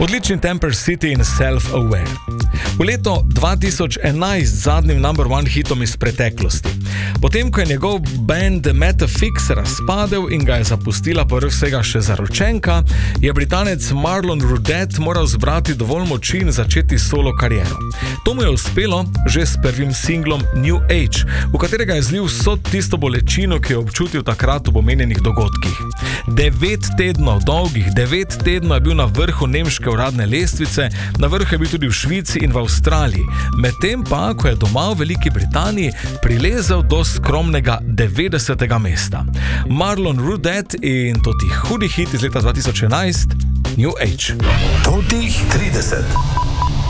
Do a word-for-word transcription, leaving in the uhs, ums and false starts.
Odlični Temper City in Self-Aware. V leto dva tisoč enajst z zadnjim number one hitom iz preteklosti. Potem, ko je njegov band Metafix razpadel in ga je zapustila povrh vsega še zaročenka, je Britanec Marlon Rudet moral zbrati dovolj moči in začeti solo kariero. To mu je uspelo že s prvim singlom New Age, v katerega je zlil vso tisto bolečino, ki je občutil takrat ob omenjenih dogodkih. Devet tednov, dolgih devet tednov je bil na vrhu nemške uradne lestvice, na vrhu je bil tudi v Švici in v Avstraliji, medtem pa, ko je doma v Veliki Britaniji prilezel do skromnega devetdesetega mesta. Marlon Rudet in toti hudi hit iz leta dva tisoč enajst, New Age. Totih trideset.